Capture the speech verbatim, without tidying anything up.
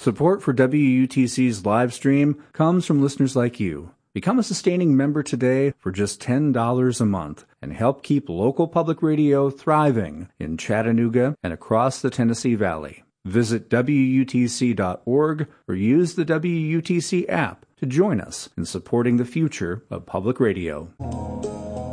Support for W U T C's live stream comes from listeners like you. Become a sustaining member today for just ten dollars a month and help keep local public radio thriving in Chattanooga and across the Tennessee Valley. Visit W U T C dot org or use the W U T C app to join us in supporting the future of public radio.